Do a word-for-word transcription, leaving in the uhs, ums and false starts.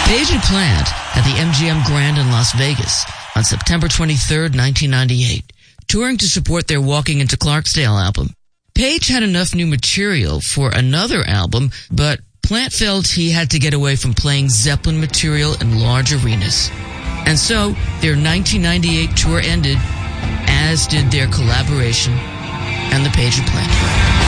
Page and Plant at the M G M Grand in Las Vegas on September twenty-third, nineteen ninety-eight, touring to support their Walking into Clarksdale album. Page had enough new material for another album, but Plant felt he had to get away from playing Zeppelin material in large arenas. And so, their nineteen ninety-eight tour ended, as did their collaboration and the Page and Plant.